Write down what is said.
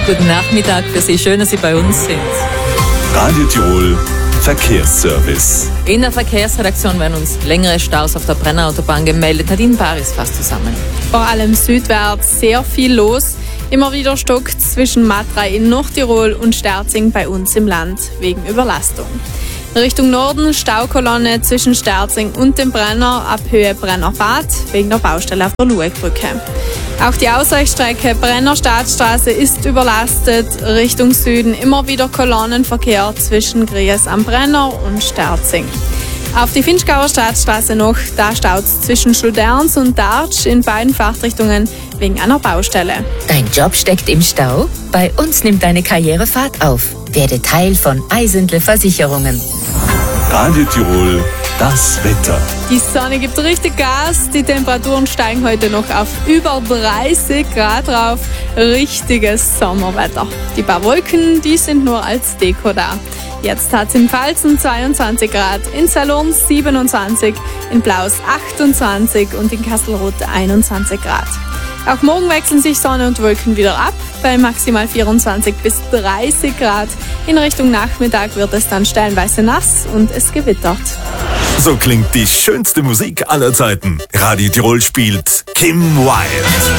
guten Nachmittag für Sie. Schön, dass Sie bei uns sind. Radio Tirol Verkehrsservice. In der Verkehrsredaktion werden uns längere Staus auf der Brennerautobahn gemeldet. Nadine Baris fasst zusammen. Vor allem südwärts sehr viel los. Immer wieder stockt zwischen Matrei in Nordtirol und Sterzing bei uns im Land wegen Überlastung. Richtung Norden Staukolonne zwischen Sterzing und dem Brenner ab Höhe Brennerfahrt wegen der Baustelle auf der Luegbrücke. Auch die Ausweichstrecke Brenner-Staatsstraße ist überlastet. Richtung Süden immer wieder Kolonnenverkehr zwischen Gries am Brenner und Sterzing. Auf die Vinschgauer Staatsstraße noch, da staut es zwischen Schluderns und Dartsch in beiden Fahrtrichtungen wegen einer Baustelle. Dein Job steckt im Stau? Bei uns nimmt deine Karriere Fahrt auf. Werde Teil von Eisentle Versicherungen. Radio Tirol, das Wetter. Die Sonne gibt richtig Gas, die Temperaturen steigen heute noch auf über 30 Grad drauf. Richtiges Sommerwetter. Die paar Wolken, die sind nur als Deko da. Jetzt hat es in Pfalzen 22 Grad, in Salurn 27, in Blaus 28 und in Kastelruth 21 Grad. Auch morgen wechseln sich Sonne und Wolken wieder ab, bei maximal 24 bis 30 Grad. In Richtung Nachmittag wird es dann stellenweise nass und es gewittert. So klingt die schönste Musik aller Zeiten. Radio Tirol spielt Kim Wilde.